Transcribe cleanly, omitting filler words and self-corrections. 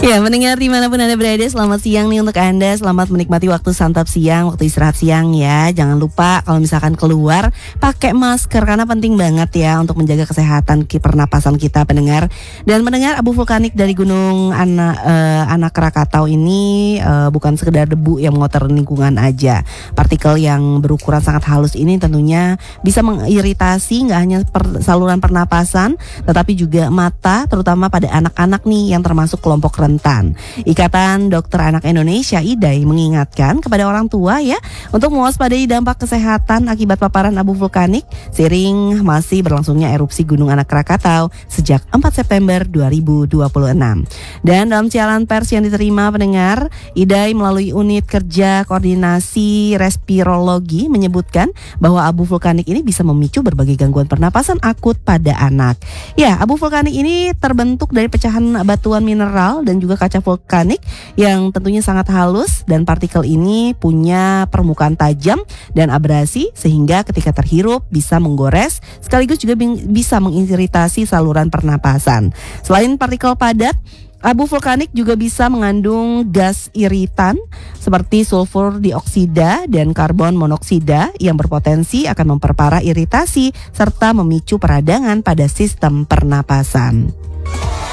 Ya, mendengar dimanapun Anda berada, selamat siang nih untuk Anda. Selamat menikmati waktu santap siang, waktu istirahat siang ya. Jangan lupa kalau misalkan keluar, pakai masker karena penting banget ya untuk menjaga kesehatan pernapasan kita, pendengar. Dan mendengar abu vulkanik dari Gunung Anak Krakatau ini bukan sekedar debu yang mengotor lingkungan aja. Partikel yang berukuran sangat halus ini tentunya bisa mengiritasi nggak hanya saluran pernapasan, tetapi juga mata, terutama pada anak-anak nih yang termasuk kelompok rentan. Ikatan Dokter Anak Indonesia (IDAI) mengingatkan kepada orang tua ya untuk mewaspadai dampak kesehatan akibat paparan abu vulkanik seiring masih berlangsungnya erupsi Gunung Anak Krakatau sejak 4 September 2026. Dan dalam siaran pers yang diterima pendengar, IDAI melalui unit kerja koordinasi respirologi menyebutkan bahwa abu vulkanik ini bisa memicu berbagai gangguan pernapasan akut pada anak. Ya, abu vulkanik ini terbentuk dari pecahan batuan mineral dan juga kaca vulkanik yang tentunya sangat halus, dan partikel ini punya permukaan tajam dan abrasi sehingga ketika terhirup bisa menggores sekaligus juga bisa mengiritasi saluran pernapasan. Selain partikel padat, abu vulkanik juga bisa mengandung gas iritan seperti sulfur dioksida dan karbon monoksida yang berpotensi akan memperparah iritasi serta memicu peradangan pada sistem pernapasan.